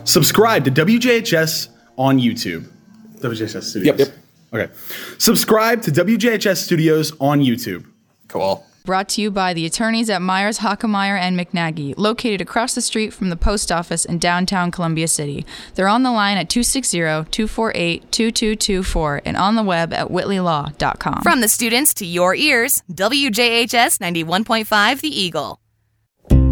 Subscribe to WJHS on YouTube. WJHS Studios. Yep. Okay. Subscribe to WJHS Studios on YouTube. Cool. Brought to you by the attorneys at Myers, Hockemeyer, and McNaghy, located across the street from the post office in downtown Columbia City. They're on the line at 260-248-2224 and on the web at whitleylaw.com. From the students to your ears, WJHS 91.5 The Eagle.